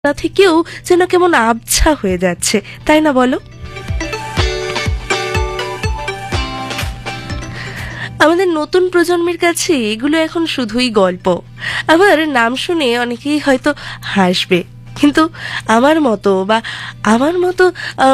থেকেও যেন কেমন আবছা হয়ে যাচ্ছে, তাই না বলো? আমাদের নতুন প্রজন্মের কাছে এগুলো এখন শুধুই গল্প। আবার নাম শুনে অনেকেই হয়তো হাসবে, কিন্তু আমার মতো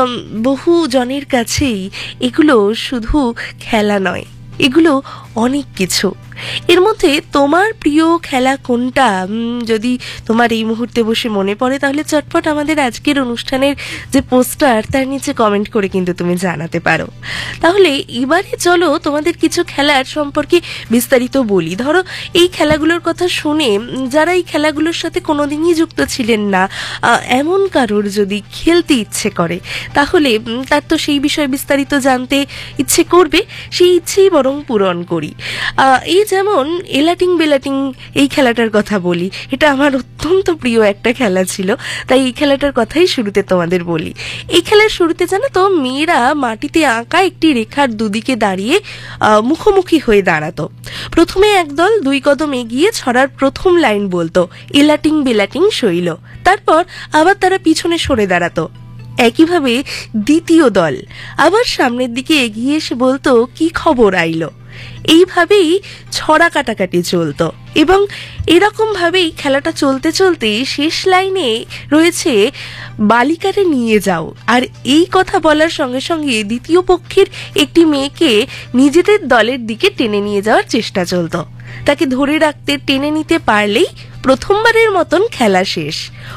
বহু জনের কাছেই এগুলো শুধু খেলা নয়, এগুলো অনেক কিছু। এর মধ্যে তোমার প্রিয় খেলা কোনটা যদি তোমার এই মুহূর্তে বসে মনে পড়ে, তাহলে চটপট আমাদের আজকের অনুষ্ঠানের যে পোস্টার তার নিচে কমেন্ট করে কিন্তু তুমি জানাতে পারো। তাহলে এবারে চলো তোমাদের কিছু খেলার সম্পর্কে বিস্তারিত বলি। ধরো এই খেলাগুলোর কথা শুনে যারা এই খেলাগুলোর সাথে কোনোদিনই যুক্ত ছিলেন না, এমন কারোর যদি খেলতে ইচ্ছে করে, তাহলে তার তো সেই বিষয়ে বিস্তারিত জানতে ইচ্ছে করবে, সেই ইচ্ছেই বরং পূরণ করি। এই যেমন এলাটিং বেলাটিং এই খেলাটার কথা বলি, এটা আমার অত্যন্ত প্রিয় একটা খেলা ছিল, তাই এই খেলাটার কথাই শুরুতে তোমাদের বলি। এই খেলার শুরুতে জানো তো, মেয়েরা মাটিতে আঁকা একটি রেখার দুদিকে দাঁড়িয়ে মুখোমুখি হয়ে দাঁড়াতো। প্রথমে একদল 2 কদম এগিয়ে ছড়ার প্রথম লাইন বলতো, এলাটিং বেলাটিং শৈল। তারপর আবার তারা পিছনে সরে দাঁড়াতো। একইভাবে দ্বিতীয় দল আবার সামনের দিকে এগিয়ে এসে বলতো, কি খবর আইলো। এইভাবেই ছড়া কাটাকাটি চলতো এবং এরকম ভাবেই খেলাটা চলতে চলতে শেষ লাইনে রয়েছে বালিকারে নিয়ে যাও। আর এই কথা বলার সঙ্গে সঙ্গে দ্বিতীয় পক্ষের একটি মেয়েকে নিজেদের দলের দিকে টেনে নিয়ে যাওয়ার চেষ্টা চলতো। তাকে ধরে রাখতে টেনে নিতে পারলেই প্রথমবারের মতন খেলা শেষ।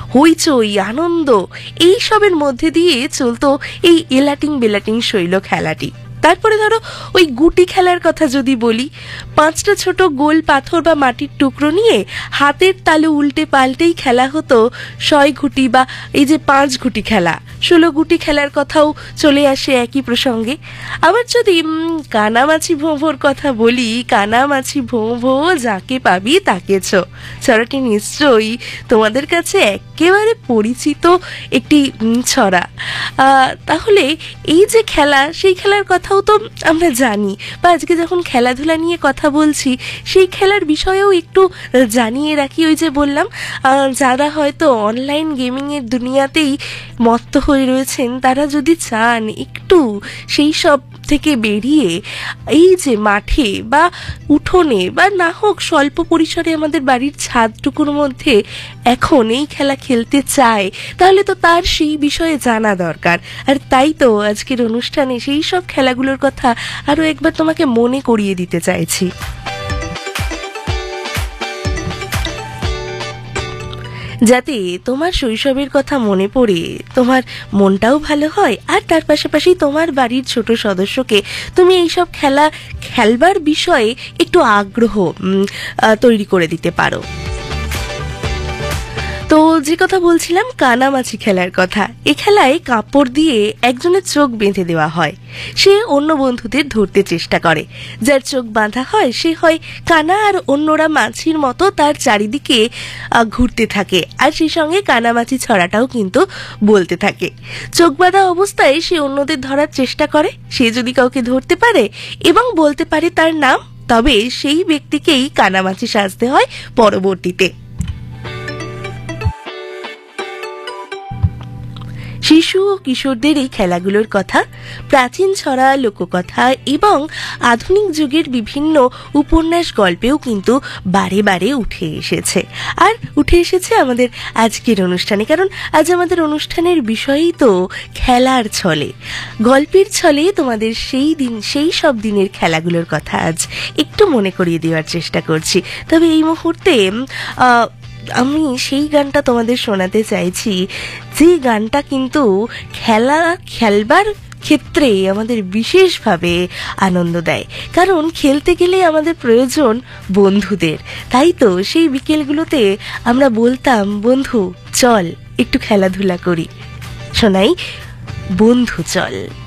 হইচই আনন্দ এই সবের মধ্যে দিয়ে চলতো এই এলাটিং বেলাটিং শৈল খেলাটি। তারপরে ধরো ওই গুটি খেলার কথা যদি বলি, 5টা ছোট গোল পাথর বা মাটির টুকরো নিয়ে হাতের তালু উল্টে পাল্টেই খেলা হতো 6 গুটি বা এই যে 5 গুটি খেলা, 16 গুটি খেলার কথাও চলে আসে একই প্রসঙ্গে। আবার যদি কানামাছি ভোঁভোর কথা বলি, কানামাছি ভোঁভো যাকে পাবি তাকে ছো, ছড়াটি নিশ্চয়ই তোমাদের কাছে একেবারে পরিচিত একটি ছড়া। তাহলে এই যে খেলা, সেই খেলার কথাও তো আমরা জানি, বা আজকে যখন খেলাধুলা নিয়ে কথা বলছি সেই খেলার বিষয়েও একটু জানিয়ে রাখি। ওই যে বললাম, যারা হয়তো অনলাইন গেমিংয়ের দুনিয়াতেই মত্ত হয়ে রয়েছেন, তারা যদি চান একটু সেই সব থেকে বেরিয়ে এই যে মাঠে বা উঠোনে বা না হোক স্বল্প পরিসরে আমাদের বাড়ির ছাদটুকুর মধ্যে এখন এই খেলা খেলতে চায়, তাহলে তো তার সেই বিষয়ে জানা দরকার। আর তাই তো আজকের অনুষ্ঠানে সেই সব খেলাগুলোর কথা আরো একবার তোমাকে মনে করিয়ে দিতে চাইছি, যাতে তোমার শৈশবের কথা মনে পড়ে তোমার মনটাও ভালো হয়, আর তার পাশাপাশি তোমার বাড়ির ছোট সদস্যকে তুমি এইসব খেলা খেলবার বিষয়ে একটু আগ্রহ তৈরি করে দিতে পারো। তো যে কথা বলছিলাম, কানামাছি খেলার কথা। এ খেলায় কাপড় দিয়ে একজনের চোখ বেঁধে দেওয়া হয়, সে অন্য বন্ধুদের ধরতে চেষ্টা করে। যার চোখ বাঁধা হয় সে হয় কানা, আর অন্যরা মাছির মতো তার চারিদিকে ঘুরতে থাকে, আর সেই সঙ্গে কানামাছি ছড়াটাও কিন্তু বলতে থাকে। চোখ বাঁধা অবস্থায় সে অন্যদের ধরার চেষ্টা করে। সে যদি কাউকে ধরতে পারে এবং বলতে পারে তার নাম, তবে সেই ব্যক্তিকেই কানামাছি সাজতে হয় পরবর্তীতে। শিশু ও কিশোরদের এই খেলাগুলোর কথা প্রাচীন ছড়া, লোককথা এবং আধুনিক যুগের বিভিন্ন উপন্যাস গল্পেও কিন্তু বারে বারে উঠে এসেছে, আর উঠে এসেছে আমাদের আজকের অনুষ্ঠানে। কারণ আজ আমাদের অনুষ্ঠানের বিষয়ই তো খেলার ছলে, গল্পের ছলে তোমাদের সেই সব দিনের খেলাগুলোর কথা আজ একটু মনে করিয়ে দেওয়ার চেষ্টা করছি। তবে এই মুহূর্তে আমি সেই গানটা তোমাদের শোনাতে চাইছি, যে গানটা কিন্তু খেলবার ক্ষেত্রে আমাদের বিশেষভাবে আনন্দ দেয়। কারণ খেলতে গেলে আমাদের প্রয়োজন বন্ধুদের। তাই তো সেই বিকেলগুলোতে আমরা বলতাম, বন্ধু চল একটু খেলাধুলা করি। শোনাই বন্ধু চল।